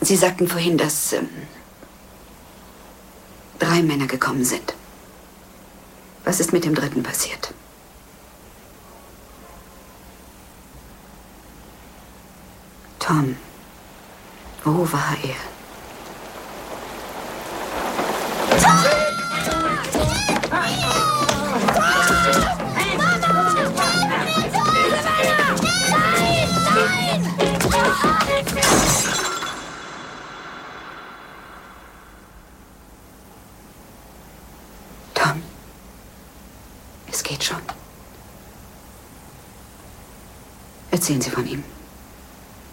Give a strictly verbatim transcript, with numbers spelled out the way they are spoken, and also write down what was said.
Sie sagten vorhin, dass ähm, drei Männer gekommen sind. Was ist mit dem dritten passiert? Tom, wo war er? Tom, es geht schon. Erzählen Sie von ihm.